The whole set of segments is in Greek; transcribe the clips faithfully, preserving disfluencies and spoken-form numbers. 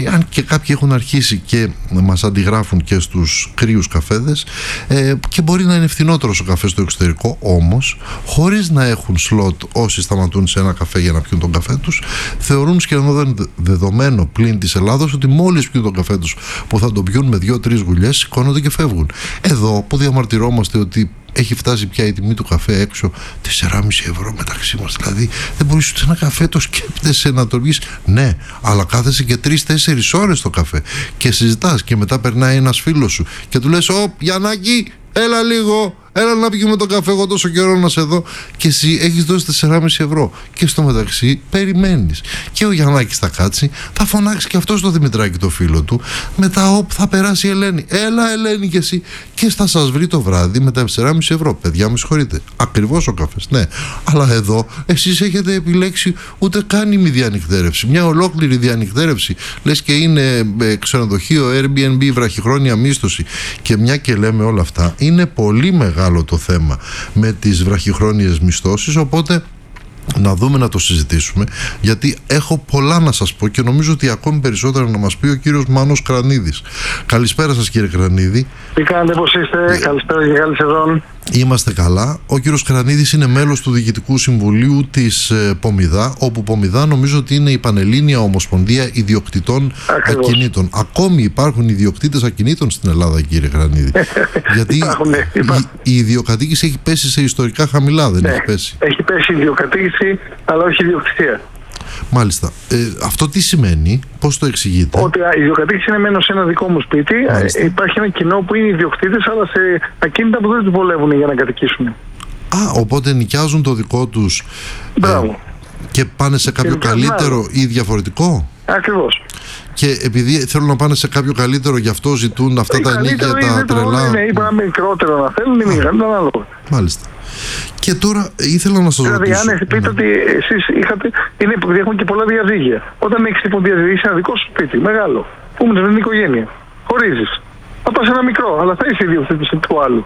Αν και κάποιοι έχουν αρχίσει και μας αντιγράφουν και στους κρύους καφέδες, ε, και μπορεί να είναι φθηνότερος ο καφές στο εξωτερικό, όμως χωρίς να έχουν σλότ όσοι σταματούν σε ένα καφέ για να πιούν τον καφέ τους, θεωρούν σχεδόν δεδομένο πλην της Ελλάδος ότι μόλις πιούν τον καφέ τους, που θα τον πιούν με δύο-τρεις γουλιές, σηκώνονται και φεύγουν. Εδώ που διαμαρτυρόμαστε ότι έχει φτάσει πια η τιμή του καφέ έξω τέσσερα κόμμα πέντε ευρώ μεταξύ μας, δηλαδή δεν μπορείς ούτε ένα καφέ το σκέπτεσαι να το βγεις. Ναι, αλλά κάθεσαι και τρεις-τέσσερις ώρες στο καφέ και συζητάς και μετά περνάει ένας φίλος σου και του λες «Ω, Γιαννάκη, έλα λίγο, έλα να πιούμε τον καφέ, εγώ τόσο καιρό να σε δω», και εσύ έχεις δώσει τέσσερα κόμμα πέντε ευρώ και στο μεταξύ περιμένεις. Και ο Γιαννάκης θα κάτσει, θα φωνάξει και αυτός το Δημητράκη το φίλο του, μετά όπου θα περάσει η Ελένη, «Έλα Ελένη και εσύ», και θα σας βρει το βράδυ με τα τέσσερα κόμμα πέντε ευρώ. Παιδιά, με συγχωρείτε, ακριβώς ο καφές, ναι, αλλά εδώ εσείς έχετε επιλέξει ούτε καν ημιδιανυκτέρευση, μια ολόκληρη διανυκτέρευση, λες και είναι ξενοδοχείο, Airbnb, βραχυχρόνια μίσθωση. Και μια και λέμε όλα αυτά, είναι πολύ μεγάλο το θέμα με τις βραχυχρόνιες μισθώσεις, οπότε να δούμε, να το συζητήσουμε, γιατί έχω πολλά να σας πω και νομίζω ότι ακόμη περισσότερα να μας πει ο κύριος Μάνος Κρανίδης. Καλησπέρα σας, κύριε Κρανίδη. Τι κάνετε, πώς είστε? Ε, καλησπέρα και καλή σεζόν. Είμαστε καλά. Ο κύριος Κρανίδης είναι μέλος του Διοικητικού Συμβουλίου της ε, Πομιδά, όπου Πομιδά νομίζω ότι είναι η Πανελλήνια Ομοσπονδία Ιδιοκτητών Ακριβώς. Ακινήτων. Ακόμη υπάρχουν ιδιοκτήτες ακινήτων στην Ελλάδα, κύριε Κρανίδη. Γιατί υπάρχουν, υπάρχουν. η, η ιδιοκατοίκηση έχει πέσει σε ιστορικά χαμηλά, δεν ναι, έχει πέσει? Έχει πέσει η ιδιοκατοίκηση, αλλά όχι η ιδιοκτησία. Μάλιστα. Ε, αυτό τι σημαίνει, πώς το εξηγείτε? Ότι η ιδιοκατοίκηση είναι μένω σε ένα δικό μου σπίτι. Ε, υπάρχει ένα κοινό που είναι ιδιοκτήτες, αλλά σε ακίνητα που δεν τους βολεύουν για να κατοικήσουν. Α, οπότε νοικιάζουν το δικό τους ε, και πάνε σε κάποιο καλύτερο άλλο. Ή διαφορετικό. Ακριβώς. Και επειδή θέλουν να πάνε σε κάποιο καλύτερο, γι' αυτό ζητούν αυτά η τα ενίκια, τα τρελά. Ναι, είπα μικρότερο να θέλουν, είναι μεγαλύτερο ανάλογα. Μάλιστα. Και τώρα ήθελα να σας δηλαδή, ρωτήσω. Δηλαδή, αν πείτε ότι εσείς είχατε, είναι που έχουν και πολλά διαζύγια. Όταν έχεις λοιπόν διαζύγια, ένα δικό σου σπίτι, μεγάλο, που με την οικογένεια, χωρίζεις. Θα πας ένα μικρό, αλλά θα είσαι ιδιοκτήτης του άλλου.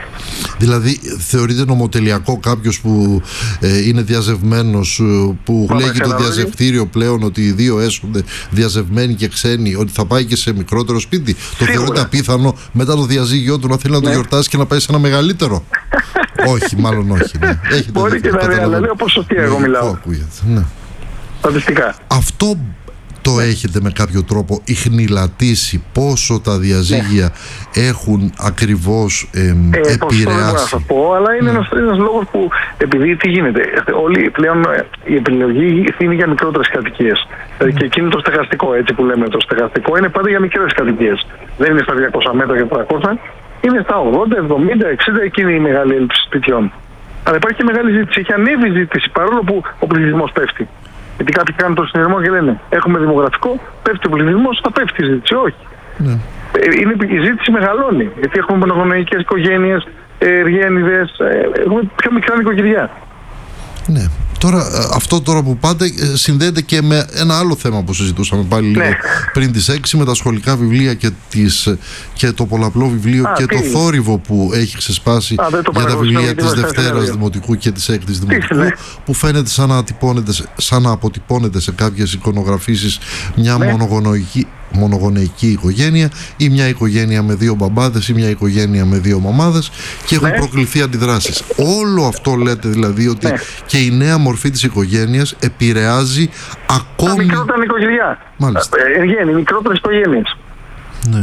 Δηλαδή θεωρείται νομοτελειακό κάποιος που ε, είναι διαζευμένος, που Μα λέγει το διαζευτήριο πλέον ότι οι δύο έσονται διαζευμένοι και ξένοι, ότι θα πάει και σε μικρότερο σπίτι? Το θεωρείται απίθανο μετά το διαζύγιο του να θέλει να ναι. το γιορτάσει και να πάει σε ένα μεγαλύτερο? Όχι, μάλλον όχι. Ναι. Μπορεί και να είναι, αλλά λέω πόσο τι εγώ μιλάω. Ναι. Στατιστικά. Αυτό το ναι. έχετε με κάποιο τρόπο ιχνηλατήσει, πόσο τα διαζύγια ναι. έχουν ακριβώς ε, ε, επηρεάσει? Δεν μπορώ να σας πω, αλλά είναι ναι. ένας, ένας λόγος που, επειδή τι γίνεται, όλοι πλέον η επιλογή είναι για μικρότερες κατοικίες. Mm. Και εκείνο το στεγαστικό, έτσι που λέμε, το στεγαστικό είναι πάντα για μικρές κατοικίες. Δεν είναι στα διακόσια μέτρα και τριακόσια, είναι στα ογδόντα, εβδομήντα, εξήντα, εκείνη η μεγάλη έλλειψη σπιτιών. Αλλά υπάρχει και μεγάλη ζήτηση, έχει ανέβει η ζήτηση παρόλο που ο πληθυσμός πέφτει. Γιατί κάποιοι κάνουν τον συνειρμό και λένε: έχουμε δημογραφικό, πέφτει ο πληθυσμός, θα πέφτει η ζήτηση. Όχι. Ναι. Είναι, η ζήτηση μεγαλώνει. Γιατί έχουμε μονογονεϊκές οικογένειες, εργένιδες, έχουμε πιο μικρά νοικοκυριά. Ναι. Τώρα, αυτό τώρα που πάτε συνδέεται και με ένα άλλο θέμα που συζητούσαμε πάλι λίγο ναι. πριν τις έξι, με τα σχολικά βιβλία και, τις, και το πολλαπλό βιβλίο Α, και τι? το θόρυβο που έχει ξεσπάσει Α, για τα βιβλία της Δευτέρας Δημοτικού και της Έκτης Δημοτικού, ναι. που φαίνεται σαν να, σαν να αποτυπώνεται σε κάποιες εικονογραφήσεις μια ναι. μονογονοϊκή μονογονεϊκή οικογένεια ή μια οικογένεια με δύο μπαμπάδες ή μια οικογένεια με δύο μαμάδες και έχουν ναι. προκληθεί αντιδράσεις. Όλο αυτό λέτε δηλαδή ότι ναι. και η νέα μορφή της οικογένειας επηρεάζει ακόμη... Τα μικρότερα νοικοκυριά. Μάλιστα. Εργένει, μικρότερες οικογένειες. Ναι.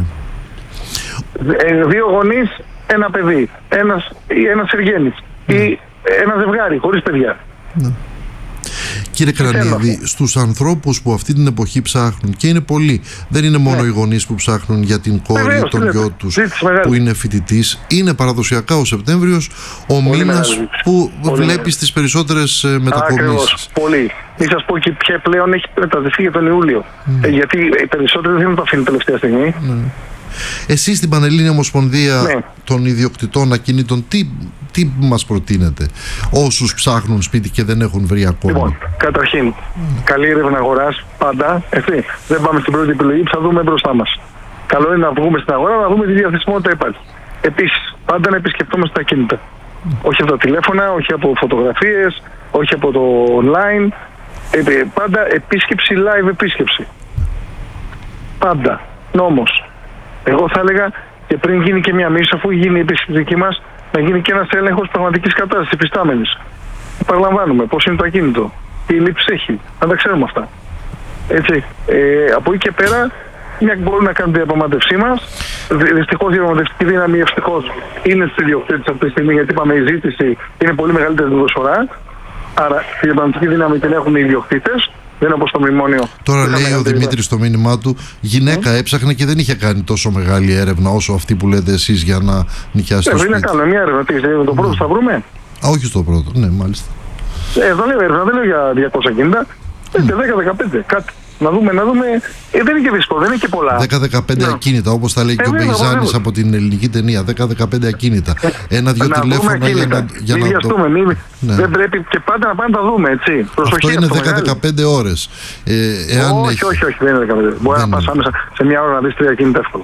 Ε, δύο γονείς, ένα παιδί. Ένας, ένας εργένης. Ναι. Ή ένα ζευγάρι χωρίς παιδιά. Ναι. Κύριε Κρανίδη, στους ανθρώπους που αυτή την εποχή ψάχνουν, και είναι πολλοί, δεν είναι μόνο ναι. οι γονείς που ψάχνουν για την κόρη ή τον γιο τους που είναι φοιτητής, είναι παραδοσιακά ο Σεπτέμβριος ο Πολύ μήνας μεγάλη. που Πολύ βλέπεις τις περισσότερες μετακομίσεις. Πολύ. Μην σας πω και ποια πλέον έχει μεταδεθεί για τον Ιούλιο. Mm. Ε, γιατί οι περισσότεροι δεν το αφήνουν τελευταία στιγμή. Mm. Εσείς στην Πανελλήνια Ομοσπονδία ναι. των Ιδιοκτητών Ακινήτων, τι, τι μας προτείνετε όσους ψάχνουν σπίτι και δεν έχουν βρει ακόμη? Λοιπόν, καταρχήν, mm. καλή έρευνα αγοράς πάντα. Έτσι, δεν πάμε στην πρώτη επιλογή που θα δούμε μπροστά μας. Καλό είναι να βγούμε στην αγορά, να δούμε τι διαθεσιμότητα υπάρχει. Επίσης, πάντα να επισκεφτόμαστε τα ακίνητα. Mm. Όχι από τα τηλέφωνα, όχι από φωτογραφίες, όχι από το online. Ε, πάντα επίσκεψη, live επίσκεψη. Πάντα. Νόμος. Εγώ θα έλεγα και πριν γίνει και μια μίση, αφού γίνει η επίσκεψη μας, να γίνει και ένας έλεγχος πραγματικής κατάστασης υφιστάμενης. Παραλαμβάνουμε πώς είναι το ακίνητο, τι λήψη έχει, να τα ξέρουμε αυτά. Έτσι. Ε, από εκεί και πέρα, μια μπορούν να κάνουν τη διαπραγματευσή μας. Δυστυχώς η διαπραγματευτική δύναμη ευτυχώς είναι στις ιδιοκτήτες αυτή τη στιγμή, γιατί είπαμε η ζήτηση είναι πολύ μεγαλύτερη την προσφορά. Άρα τη διαπραγματευτική δύναμη την έχουν οι ιδιοκτήτες. Δεν είναι όπως το μνημόνιο. Τώρα λέει ο Δημήτρης στο μήνυμά του, γυναίκα mm. έψαχνε και δεν είχε κάνει τόσο μεγάλη έρευνα όσο αυτή που λέτε εσείς για να νοικιάσει το σπίτι. Δεν κάνουμε μια έρευνα. Τι, το πρώτο θα βρούμε. Α, όχι στο πρώτο. Ναι, μάλιστα. Ε, εδώ λέω έρευνα, δεν λέω για διακόσια κίνητα. πέντε, δέκα, δεκαπέντε. Κάτι. Να δούμε, να δούμε. Ε, δεν είναι και δύσκολο, δεν είναι και πολλά. δέκα δεκαπέντε yeah. ακίνητα, όπως τα λέει ε, και ο Μπεϊζάνης από την ελληνική ταινία. δέκα δεκαπέντε ακίνητα. Ένα-δυο τηλέφωνα για να, για μην να το. Μην, ναι. Δεν πρέπει και πάντα να πάμε να τα δούμε, έτσι. Αυτό είναι δέκα δεκαπέντε ώρες. Ε, εάν όχι, έχει... όχι, όχι, δεν είναι δεκαπέντε. Μπορεί να πας άμεσα σε μια ώρα να δεις τρία ακίνητα εύκολα.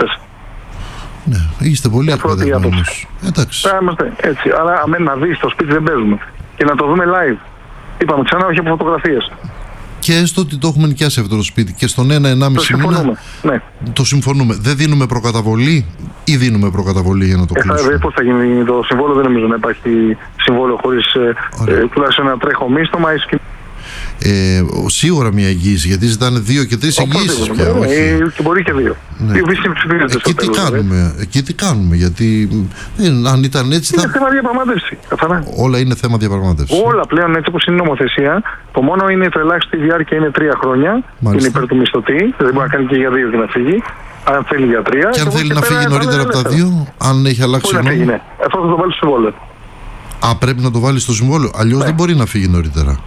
Ναι, είστε πολύ εκπαιδευμένος. Εντάξει. Είμαστε έτσι. Άρα, αμέν να δεις το σπίτι δεν παίζουμε. Και να το δούμε live. Είπαμε ξανά, όχι από φωτογραφίες. Και έστω ότι το έχουμε νοικιάσει αυτό το σπίτι και στον ένα ενάμιση μήνα. Ναι. Το συμφωνούμε. Δεν δίνουμε προκαταβολή ή δίνουμε προκαταβολή για να το ε, κλείσουμε. Θα, πώς θα γίνει το συμβόλαιο, δεν νομίζω να υπάρχει συμβόλαιο χωρίς ε, τουλάχιστον ένα τρέχο μίστομα. Ε, σίγουρα μια εγγύηση, γιατί ζητάνε δύο και τρεις εγγύησεις πια. Ναι, ε, και μπορεί και δύο. Ναι. Εκεί τι κάνουμε, εκεί τι κάνουμε, γιατί ε, αν ήταν έτσι είναι θα... θέμα διαπραγμάτευση. Όλα είναι θέμα διαπραγμάτευση. Όλα πλέον έτσι όπως είναι η νομοθεσία, το μόνο είναι το ελάχιστη διάρκεια είναι τρία χρόνια. Μάλιστα. Είναι υπέρ του μισθωτή, δεν μπορεί να κάνει και για δύο και να φύγει. Αν θέλει για τρία. Και αν θέλει να φύγει νωρίτερα από τα δύο, αν έχει αλλάξει νόμο. Ναι. Αυτό θα το βάλει στο συμβόλαιο. Α, πρέπει να το βάλει στο συμβόλαιο. Αλλιώς ναι. δεν μπορεί να φύγει νωρίτερα.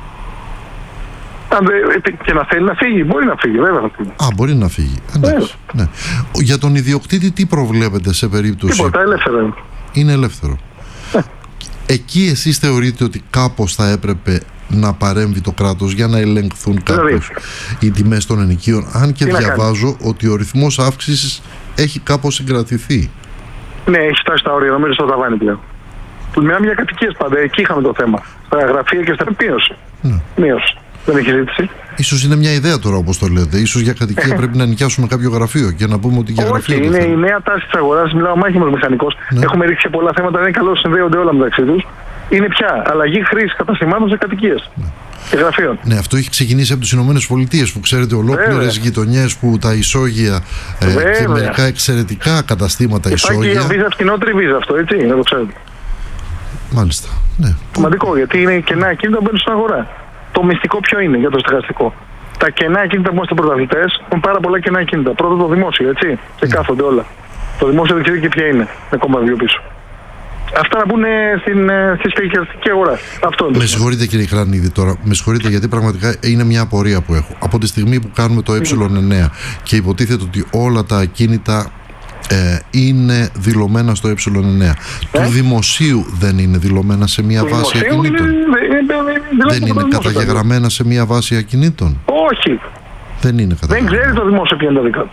Αν δε, και να θέλει να φύγει, μπορεί να φύγει, βέβαια θα φύγει. Α, μπορεί να φύγει. Εντάξει, ναι. Για τον ιδιοκτήτη τι προβλέπετε σε περίπτωση... Τίποτα, ελεύθερο είναι. Είναι ελεύθερο. Ναι. Εκεί εσείς θεωρείτε ότι κάπως θα έπρεπε να παρέμβει το κράτος για να ελεγχθούν κάπως οι τιμές των ενοικίων, αν και τι διαβάζω ότι ο ρυθμός αύξησης έχει κάπως συγκρατηθεί. Ναι, έχει φτάσει στα όρια, νομίζω στο ταβάνι πλέον. Μιλάμε για κατοικίες πάντα, εκεί είχαμε το θέμα. Στα γραφεία και στα μείωση. Ναι. Μείωση. Δεν έχει ζήτηση. Ίσως είναι μια ιδέα τώρα όπως το λέτε. Ίσως για κατοικία πρέπει να νοικιάσουμε κάποιο γραφείο και να πούμε ότι για γραφείο. Όχι, είναι η νέα τάση της αγοράς. Μιλάω μάχημος μηχανικός. Ναι. Έχουμε ρίξει σε πολλά θέματα, δεν είναι καλό, συνδέονται όλα μεταξύ τους. Είναι πια αλλαγή χρήση καταστημάτων σε κατοικίες. Ναι. Και γραφείων. Ναι, αυτό έχει ξεκινήσει από τις Ηνωμένες Πολιτείες που ξέρετε ολόκληρες γειτονιές που τα ισόγεια ε, και μερικά εξαιρετικά καταστήματα ισόγεια. Υπάρχει βίζα, φτηνότερη βίζα αυτό, έτσι, να το ξέρετε. Μάλιστα. Ναι. Σημαντικό, γιατί είναι κενά ακίνητα που μπαίνουν στην αγορά. Το μυστικό ποιο είναι για το στεγαστικό. Τα κενά ακίνητα που είμαστε πρωταθλητές έχουν πάρα πολλά κενά ακίνητα. Πρώτο το δημόσιο, έτσι. Και mm. κάθονται όλα. Το δημόσιο δεν ξέρει και ποια είναι. Με κόμμα δύο πίσω. Αυτά να μπουν στην, στη στεγαστική αγορά. Αυτό είναι. Με συγχωρείτε κύριε Κρανίδη τώρα. Με συγχωρείτε γιατί πραγματικά είναι μια απορία που έχω. Από τη στιγμή που κάνουμε το ε εννέα και υποτίθεται ότι όλα τα ακίνητα ε, είναι δηλωμένα στο ε εννέα. Ε? Του δημοσίου δεν είναι δηλωμένα σε μια το βάση ακινήτων. Είναι, δεν είναι καταγεγραμμένα σε μια βάση ακινήτων. Όχι. Δεν είναι καταγεγραμμένα. Δεν ξέρει το δημόσιο ποια είναι τα δικά του.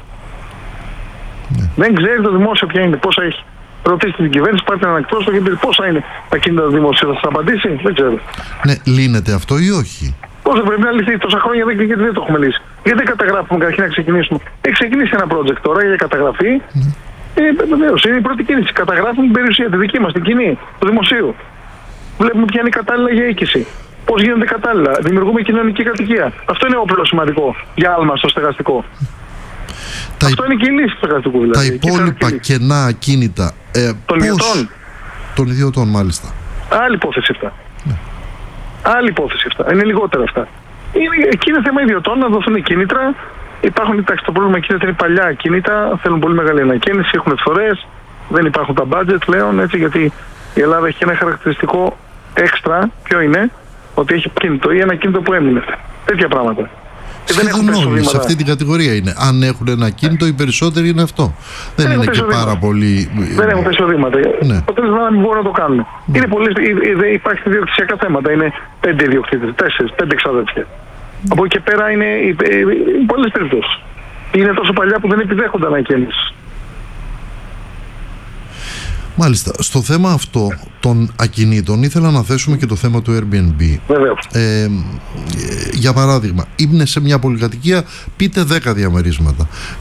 Ναι. Δεν ξέρει το δημόσιο ποια είναι, πόσα έχει. Ρωτήστε την κυβέρνηση, πάρτε έναν εκπρόσωπο και πείτε πόσα είναι τα κίνητα του δημοσίου. Θα σας απαντήσει, δεν ξέρω. Ναι, λύνεται αυτό ή όχι. Πώς δεν πρέπει να λυθεί, τόσα χρόνια δεν, γιατί δεν το έχουμε λύσει. Γιατί δεν καταγράφουμε καταρχήν να ξεκινήσουμε. Έχει ξεκινήσει ένα project τώρα για καταγραφή. Mm. Ε, βεβαίως, είναι η πρώτη κίνηση. Καταγράφουμε την περιουσία, τη δική μας, την κοινή, του δημοσίου. Βλέπουμε ποια είναι η κατάλληλα για οίκηση. Πώς γίνονται κατάλληλα. Δημιουργούμε κοινωνική κατοικία. Αυτό είναι όπλο σημαντικό για άλμα στο στεγαστικό. Τα Αυτό υ... είναι και η λύση του στεγαστικού δηλαδή. Τα υπόλοιπα κενά ακίνητα. Ε, των πώς... ιδιωτών. Των ιδιωτών, μάλιστα. Άλλη υπόθεση αυτά. Ναι. Άλλη υπόθεση αυτά. Είναι λιγότερα αυτά. Είναι, εκεί είναι θέμα ιδιωτών να δοθούν κίνητρα. Υπάρχουν, εντάξει, το πρόβλημα εκεί είναι παλιά κίνητα. Θέλουν πολύ μεγάλη ανακαίνιση, έχουν ευθορές. Δεν υπάρχουν τα budget πλέον έτσι, γιατί η Ελλάδα έχει ένα χαρακτηριστικό έξτρα. Ποιο είναι? Ότι έχει κίνητο ή ένα κίνητο που έμεινε. Τέτοια πράγματα. Σχεδόν όλοι σε αυτή την κατηγορία είναι. Αν έχουν ένα κίνητο, οι περισσότεροι είναι αυτό. Δεν, δεν είναι και πάρα πολύ. Δεν έχουν εισοδήματα. Ναι. Οπότε δεν μπορούν να το κάνουν. Ναι. Είναι πολύ... Υπάρχει ιδιοκτησιακά θέματα. Είναι πέντε ιδιοκτήτες, τέσσερις, πέντε εξαδέρφια. Από εκεί και πέρα είναι πολλές περιπτώσεις. Είναι τόσο παλιά που δεν επιδέχονται ανακαίνιση. Μάλιστα. Στο θέμα αυτό των ακινήτων ήθελα να θέσουμε και το θέμα του Airbnb. Βεβαίως. Ε, για παράδειγμα, είναι σε μια πολυκατοικία, πείτε δέκα διαμερίσματα.